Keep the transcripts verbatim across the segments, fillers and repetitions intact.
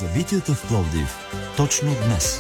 Събитията в Пловдив. Точно днес.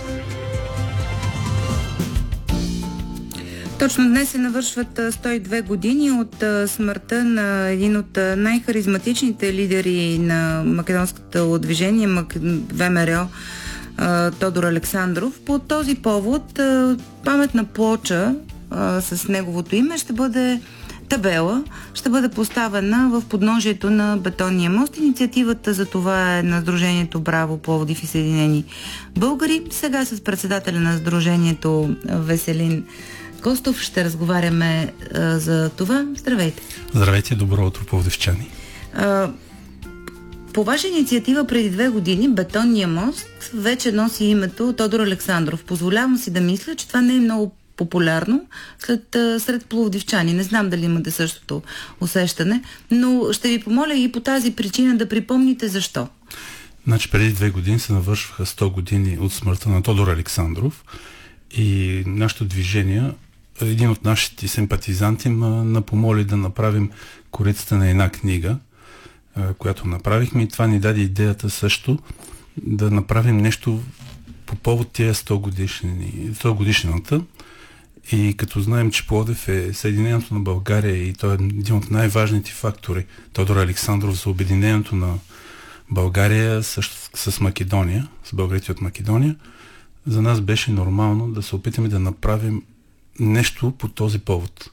Точно днес се навършват сто и две години от смъртта на един от най-харизматичните лидери на македонското движение ВМРО, Тодор Александров. По този повод паметна плоча с неговото име ще бъде табела, ще бъде поставена в подножието на Бетонния мост. Инициативата за това е на Сдружението Браво, Пловдив и Съединени българи. Сега с председателя на Сдружението Веселин Костов ще разговаряме а, за това. Здравейте! Здравейте, добро утро, пловдивчани! А, по ваша инициатива преди две години Бетонния мост вече носи името Тодор Александров. Позволявам си да мисля, че това не е много популярно след, сред пловдивчани. Не знам дали имате същото усещане, но ще ви помоля и по тази причина да припомните защо. Значи преди две години се навършваха сто години от смъртта на Тодор Александров и нашето движение, един от нашите симпатизанти ме напомоли да направим корицата на една книга, която направихме, и това ни даде идеята също да направим нещо по повод тия сто годишнината. И като знаем, че Пловдив е съединението на България и той е един от най-важните фактори, Тодор Александров, за обединението на България с, с Македония, с българите от Македония, за нас беше нормално да се опитаме да направим нещо по този повод.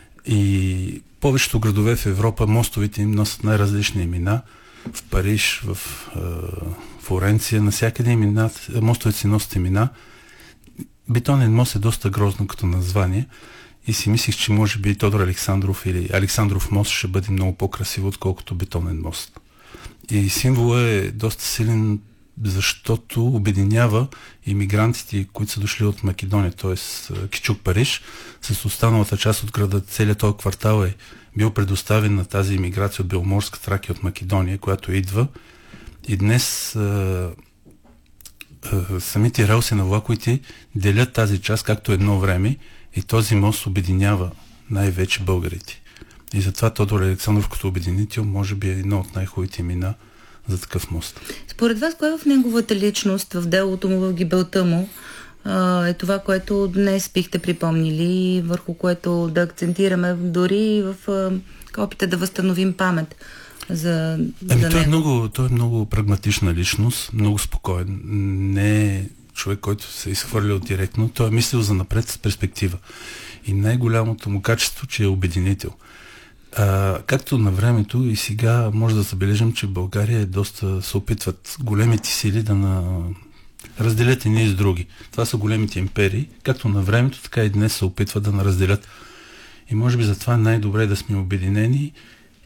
И повечето градове в Европа, мостовите им носят най-различни имена. В Париж, в е, Флоренция, навсякъде имена, мостовете си носят имена. Бетонен мост е доста грозно като название и си мислих, че може би Тодор Александров или Александров мост ще бъде много по-красиво, отколкото Бетонен мост. И символът е доста силен, защото обединява имигрантите, които са дошли от Македония, т.е. Кичук, Париж, с останалата част от града. Целият този квартал е бил предоставен на тази имиграция от Беломорска Тракия, от Македония, която идва. И днес а, а, самите релси на влаковете делят тази част, както едно време, и този мост обединява най-вече българите. И затова Тодор Александров като обединител може би е едно от най-хубавите имена за такъв мост. Според вас, кое в неговата личност, в делото му, в гибелта му, е това, което днес бихте припомнили, върху което да акцентираме дори в опита да възстановим памет за, ами, за той него? Е много, той е много прагматична личност, много спокоен. Не е човек, който се е изхвърлял директно. Той е мислил за напред с перспектива. И най-голямото му качество, че е обединител. А, както на времето и сега може да забележим, че в България е доста се опитват големите сили да на... разделят едни с други. Това са големите империи, както на времето, така и днес се опитват да наразделят. И може би затова е най-добре да сме обединени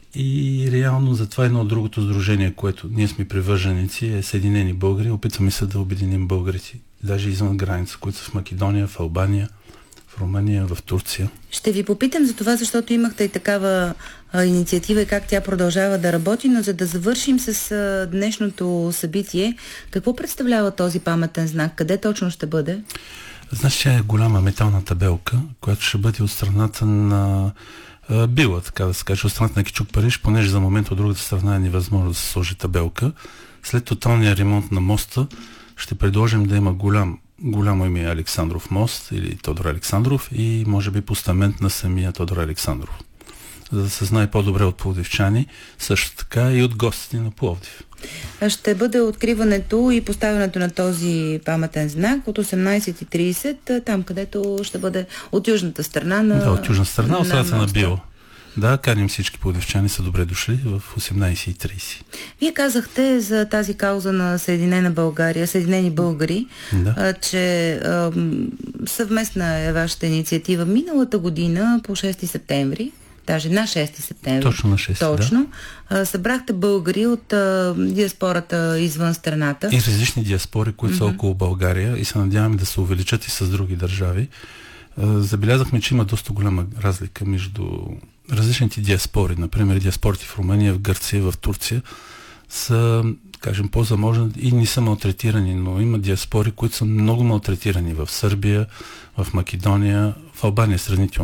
и реално затова едно от другото сдружение, което ние сме привърженици, е Съединени българи. Опитваме се да обединим българите, даже извън граница, които са в Македония, в Албания, в Румъния, в Турция. Ще ви попитам за това, защото имахте и такава а, инициатива и как тя продължава да работи, но за да завършим с а, днешното събитие, какво представлява този паметен знак? Къде точно ще бъде? Значи, тя е голяма метална табелка, която ще бъде от страната на а, Била, така да се каже, от страната на Кичук, Париж, понеже за момент от другата страна е невъзможно да се сложи табелка. След тоталния ремонт на моста ще предложим да има голям голямо име Александров мост или Тодор Александров и може би постамент на самия Тодор Александров. За да се знае по-добре от пловдивчани, също така и от гостите на Пловдив. Ще бъде откриването и поставянето на този паметен знак от осемнайсет и трийсет, там където ще бъде от южната страна на... Да, от южната страна, от страната на Била. Да, каним всички пловдивчани, са добре дошли в осемнайсет и трийсет. Вие казахте за тази кауза на Съединена България, Съединени българи, да. а, че а, съвместна е вашата инициатива. Миналата година по шести септември, даже на шести септември. Точно на шести, точно, да. а, събрахте българи от а, диаспората извън страната. И различни диаспори, които mm-hmm. са около България и се надяваме да се увеличат и с други държави. А, забелязахме, че има доста голяма разлика между различните диаспори. Например, диаспорите в Румъния, в Гърция, в Турция са, кажем, по-заможни и не са малтретирани, но има диаспори, които са много малтретирани в Сърбия, в Македония, в Албания сравнително